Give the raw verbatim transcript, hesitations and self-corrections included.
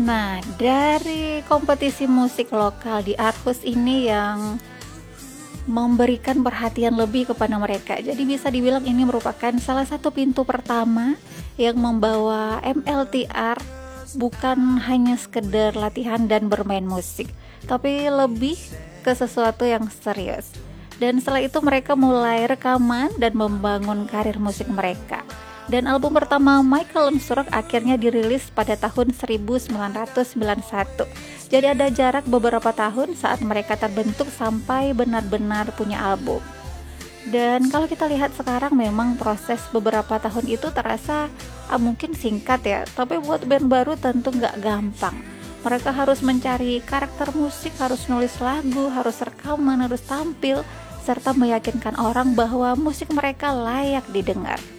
Nah, dari kompetisi musik lokal di Aarhus ini yang memberikan perhatian lebih kepada mereka. Jadi bisa dibilang ini merupakan salah satu pintu pertama yang membawa M L T R bukan hanya sekedar latihan dan bermain musik, tapi lebih ke sesuatu yang serius. Dan setelah itu mereka mulai rekaman dan membangun karir musik mereka. Dan album pertama Michael Langstroth akhirnya dirilis pada tahun seribu sembilan ratus sembilan puluh satu. Jadi ada jarak beberapa tahun saat mereka terbentuk sampai benar-benar punya album. Dan kalau kita lihat sekarang memang proses beberapa tahun itu terasa ah, mungkin singkat ya, tapi buat band baru tentu nggak gampang. Mereka harus mencari karakter musik, harus nulis lagu, harus rekaman, harus tampil, serta meyakinkan orang bahwa musik mereka layak didengar.